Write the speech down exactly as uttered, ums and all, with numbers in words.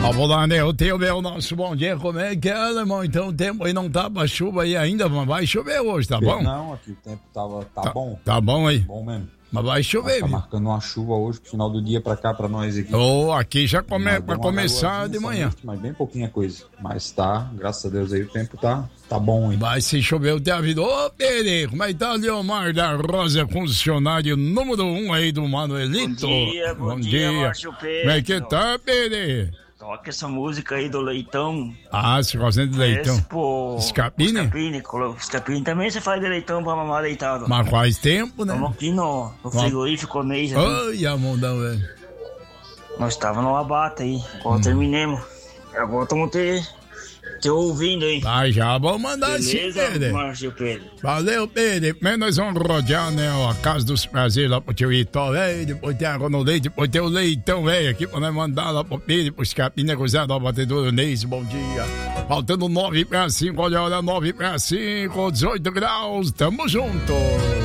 Ó, vou lá, né? Eu tenho meu nosso bom dia. Como é que é, alemão? Então o tempo aí não tá pra chuva aí ainda, mas vai chover hoje, tá bom? Não, aqui o tempo tava, tá, Tá, bom. tá bom aí. Bom mesmo. Mas vai chover, Tá viu? marcando uma chuva hoje pro final do dia pra cá, pra nós aqui. Ô, aqui já come, Mas pra deu uma começar garoazinha de manhã. somente, Mas bem pouquinha coisa. Mas tá, graças a Deus aí, o tempo tá, tá bom aí. Vai se chover o teu vida. Ô, Pere, como é que tá, Leomar da Rosa, funcionário número um aí do Manuelito? Bom dia, bom dia, Márcio Pedro. Como é que tá, Pere? Toca essa música aí do Leitão. Ah, você gosta de leitão? Esse, pô. Escapine? Escapine. colo- Escapine também você faz de leitão pra mamar deitado. Mas faz tempo, né? Estamos aqui no, no frigorífico Neija. Ai, a mundão, velho. Nós estávamos no abate aí. Quando Hum. terminemos. Agora estamos te, te ouvindo aí. Tá, já vou mandar assim, Beleza, Pere. Márcio Pedro? Valeu, Pere. Primeiro nós vamos rodear, né, ó, a Casa dos Prazeres lá pro tio Itó, velho. Depois tem água no leite, depois tem o leitão, velho, aqui pra nós mandar lá pro Pere, pro Escapim, negociado, ó, batedor Neis, bom dia. Faltando nove para cinco, olha, olha, nove para cinco, dezoito graus, tamo junto.